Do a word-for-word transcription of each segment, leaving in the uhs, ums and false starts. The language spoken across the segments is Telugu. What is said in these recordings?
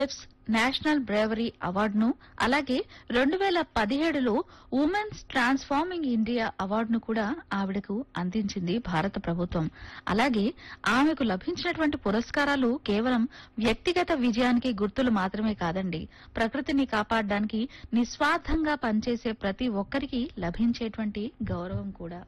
నేషనల్ బ్రేవరీ అవార్డును, అలాగే రెండు వేల పదిహేడులో ఉమెన్స్ ట్రాన్స్ఫార్మింగ్ ఇండియా అవార్డును కూడా ఆవిడకు అందించింది భారత ప్రభుత్వం. అలాగే ఆమెకు లభించినటువంటి పురస్కారాలు కేవలం వ్యక్తిగత విజయానికి గుర్తులు మాత్రమే కాదండి, ప్రకృతిని కాపాడడానికి నిస్వార్థంగా పనిచేసే ప్రతి ఒక్కరికి లభించేటువంటి గౌరవం కూడా.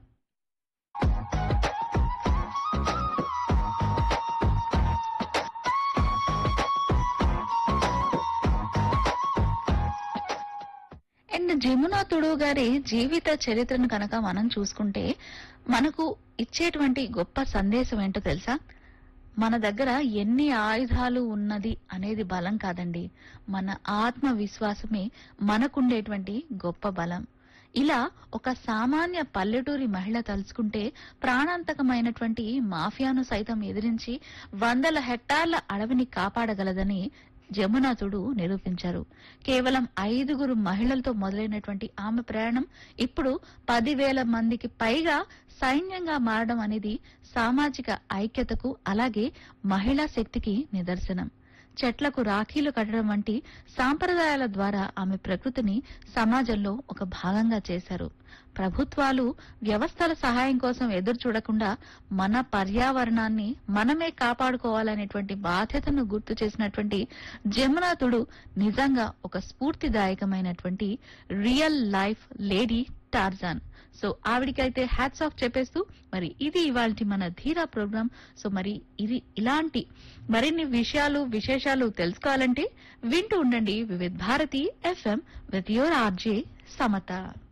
అండ్ జమునా తుడు గారి జీవిత చరిత్రను కనుక మనం చూసుకుంటే మనకు ఇచ్చేటువంటి గొప్ప సందేశం ఏంటో తెలుసా? మన దగ్గర ఎన్ని ఆయుధాలు ఉన్నది అనేది బలం కాదండి, మన ఆత్మవిశ్వాసమే మనకుండేటువంటి గొప్ప బలం. ఇలా ఒక సామాన్య పల్లెటూరి మహిళ తలుచుకుంటే ప్రాణాంతకమైనటువంటి మాఫియాను సైతం ఎదిరించి వందల హెక్టార్ల అడవిని కాపాడగలదని జమునాతుడు నిరూపించారు. కేవలం ఐదుగురు మహిళలతో మొదలైనటువంటి ఆమె ప్రయాణం ఇప్పుడు పదివేల మందికి పైగా సైన్యంగా మారడం అనేది సామాజిక ఐక్యతకు, అలాగే మహిళా శక్తికి నిదర్శనం. చెట్లకు రాఖీలు కట్టడం వంటి సాంప్రదాయాల ద్వారా ఆమె ప్రకృతిని సమాజంలో ఒక భాగంగా చేశారు. ప్రభుత్వాలు వ్యవస్థల సహాయం కోసం ఎదురు చూడకుండా మన పర్యావరణాన్ని మనమే కాపాడుకోవాలనేటువంటి బాధ్యతను గుర్తు చేసినటువంటి జమునాతుడు నిజంగా ఒక స్ఫూర్తిదాయకమైనటువంటి real life lady Tarzan. So ఆవిడికైతే hats off చెప్పేస్తూ మరి ఇది ఇవాల్టి మన ధీరా ప్రోగ్రామ్. సో మరి ఇది ఇలాంటి మరిన్ని విషయాలు విశేషాలు తెలుసుకోవాలంటే వింటూ ఉండండి వివిధ Bharati FM with your RJ Samata.